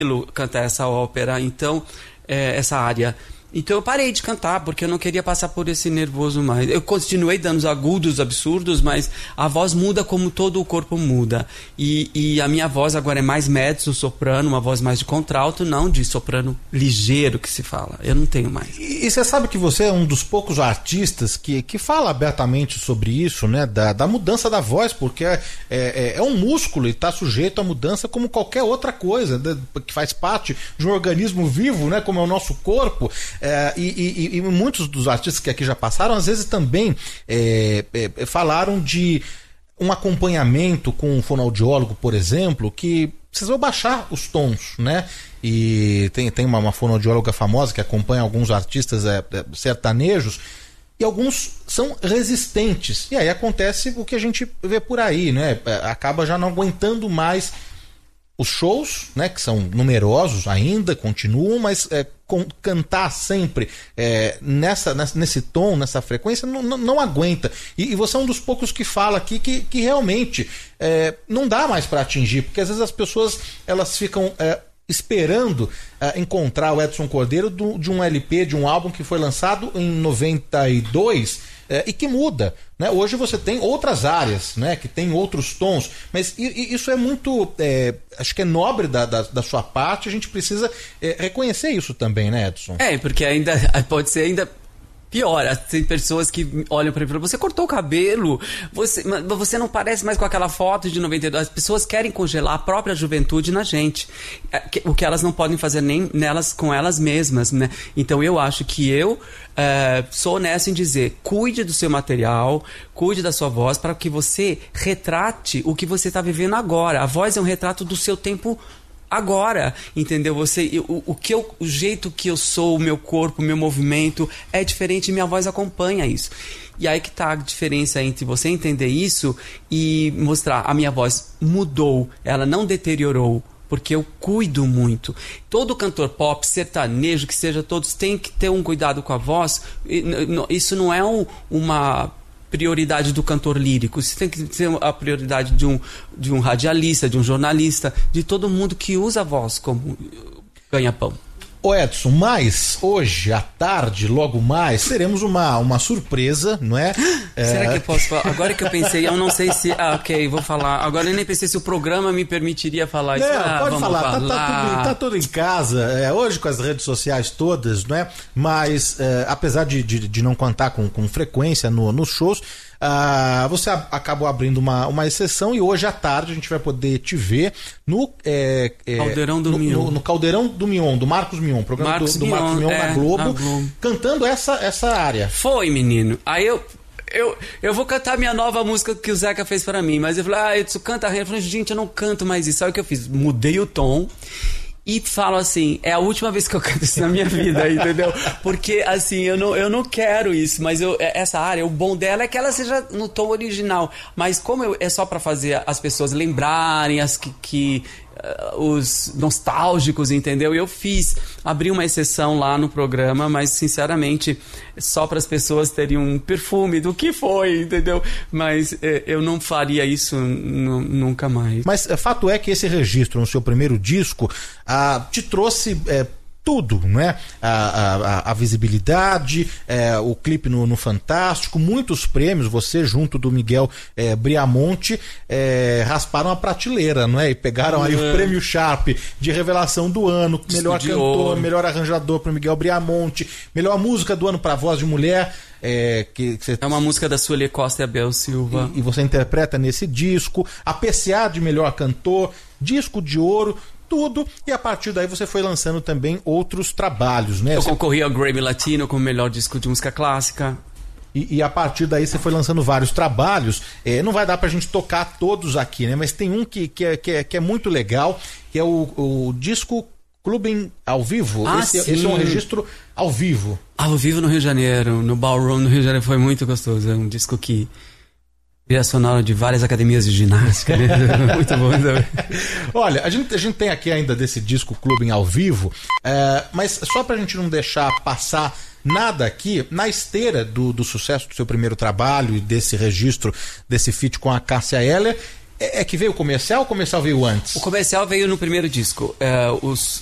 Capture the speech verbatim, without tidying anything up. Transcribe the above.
cantar essa ópera, então, é, essa área. Então eu parei de cantar, porque eu não queria passar por esse nervoso mais. Eu continuei dando os agudos absurdos, mas a voz muda como todo o corpo muda. E, e a minha voz agora é mais mezzo, soprano, uma voz mais de contralto, não de soprano ligeiro que se fala. Eu não tenho mais. E, e você sabe que você é um dos poucos artistas que, que fala abertamente sobre isso, né? Da, da mudança da voz, porque é, é, é um músculo e está sujeito à mudança como qualquer outra coisa, né? Que faz parte de um organismo vivo, né? Como é o nosso corpo. É, e, e, e muitos dos artistas que aqui já passaram, às vezes também é, é, falaram de um acompanhamento com um fonoaudiólogo, por exemplo, que precisou baixar os tons, né? E tem, tem uma, uma fonoaudióloga famosa que acompanha alguns artistas é, é, sertanejos, e alguns são resistentes. E aí acontece o que a gente vê por aí, né? Acaba já não aguentando mais os shows, né, que são numerosos ainda, continuam, mas é, com, cantar sempre é, nessa, nessa, nesse tom, nessa frequência, não, não, não aguenta. E, e você é um dos poucos que fala aqui que, que realmente é, não dá mais para atingir, porque às vezes as pessoas elas ficam é, esperando é, encontrar o Edson Cordeiro do, de um L P, de um álbum que foi lançado em noventa e dois, É, e que muda, né? Hoje você tem outras áreas, né? Que tem outros tons, mas e, e isso é muito, é, acho que é nobre da, da, da sua parte. A gente precisa é, reconhecer isso também, né, Edson? É, porque ainda pode ser ainda pior. Tem pessoas que olham para mim e falam: você cortou o cabelo, você, você não parece mais com aquela foto de noventa e dois. As pessoas querem congelar a própria juventude na gente, o que elas não podem fazer nem nelas com elas mesmas, né? Então eu acho que eu é, sou honesto em dizer: cuide do seu material, cuide da sua voz, para que você retrate o que você está vivendo agora. A voz é um retrato do seu tempo agora, entendeu? Você, eu, o, o, que eu, o jeito que eu sou, o meu corpo, o meu movimento é diferente e minha voz acompanha isso. E aí que tá a diferença entre você entender isso e mostrar: a minha voz mudou, ela não deteriorou, porque eu cuido muito. Todo cantor pop, sertanejo, que seja, todos têm que ter um cuidado com a voz. Isso não é um, uma prioridade do cantor lírico, isso tem que ser a prioridade de um, de um radialista, de um jornalista, de todo mundo que usa a voz como ganha-pão. Ô Edson, mas hoje à tarde, logo mais, teremos uma, uma surpresa, não é? Será é... que eu posso falar? Agora que eu pensei, eu não sei se... Ah, ok, vou falar. Agora eu nem pensei se o programa me permitiria falar isso. Não, ah, pode falar, falar. Tá, tá, tudo, tá tudo em casa, é, hoje com as redes sociais todas, não é? Mas, é, apesar de, de, de não contar com, com frequência no, nos shows, ah, você a, acabou abrindo uma, uma exceção, e hoje à tarde a gente vai poder te ver no... É, é, Caldeirão do no, Mion. No, no Caldeirão do Mion, do Marcos Mion, programa Marcos do, do Mion, Marcos Mion é, na, Globo, na Globo, cantando essa, essa área. Foi, menino. Aí eu... Eu, eu vou cantar minha nova música que o Zeca fez pra mim, mas eu falei: ah, Edson, canta a renda. Eu falei: gente, eu não canto mais isso. Sabe o que eu fiz? Mudei o tom e falo assim: é a última vez que eu canto isso na minha vida, entendeu? Porque, assim, eu não, eu não quero isso, mas eu, essa área, o bom dela é que ela seja no tom original. Mas como eu, é só pra fazer as pessoas lembrarem, as que... que os nostálgicos, entendeu? Eu fiz, abri uma exceção lá no programa, mas sinceramente só para as pessoas terem um perfume do que foi, entendeu? Mas é, eu não faria isso n- nunca mais. Mas é, fato é que esse registro no seu primeiro disco ah, te trouxe... É, tudo, né? A, a, a visibilidade, é, o clipe no, no Fantástico, muitos prêmios. Você, junto do Miguel é, Briamonte, é, rasparam a prateleira, não é? E pegaram aí o prêmio Sharp de revelação do ano, melhor cantor, melhor arranjador para o Miguel Briamonte, melhor música do ano para voz de mulher. É, que, que você... é uma música da Sueli Costa e Abel Silva. E, e você interpreta nesse disco, a P C A de melhor cantor, disco de ouro, tudo, e a partir daí você foi lançando também outros trabalhos, né? Eu você... concorri ao Grammy Latino como melhor disco de música clássica. E, e a partir daí você foi lançando vários trabalhos. É, não vai dar pra gente tocar todos aqui, né? Mas tem um que, que, é, que, é, que é muito legal, que é o, o disco Clubbing ao vivo. Ah, esse, esse é um registro ao vivo. Ao vivo no Rio de Janeiro, no Ballroom no Rio de Janeiro, foi muito gostoso. É um disco que... trilha sonora de várias academias de ginástica, né? Muito bom também. Olha, a gente, a gente tem aqui ainda desse disco Clubbing ao vivo, é, mas só pra gente não deixar passar nada aqui, na esteira do, do sucesso do seu primeiro trabalho e desse registro, desse feat com a Cássia Eller, É, é que veio o comercial ou o comercial veio antes? O comercial veio no primeiro disco. É, os,